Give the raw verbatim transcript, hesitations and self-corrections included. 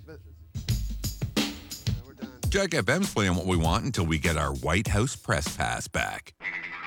but uh, we're done. Jack F M's playing what we want until we get our White House press pass back.